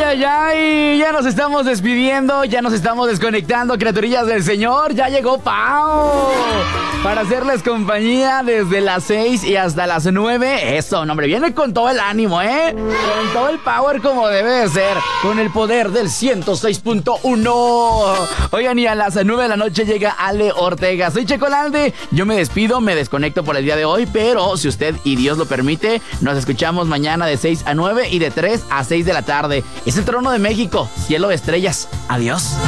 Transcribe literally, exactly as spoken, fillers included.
ay, ay, ya nos estamos despidiendo, ya nos estamos desconectando, criaturillas del Señor. Ya llegó Pau para hacerles compañía desde las seis y hasta las nueve. Eso, no, hombre, viene con todo el ánimo, ¿eh? Con todo el power como debe de ser, con el poder del ciento seis punto uno. Oigan, y a las nueve de la noche llega Ale Ortega. Soy Checolalde, yo me despido, me desconecto por el día de hoy, pero si usted y Dios lo permite, nos escuchamos mañana de seis a nueve y de tres a seis de la tarde. Es el Trono de México, cielo de estrellas. Adiós.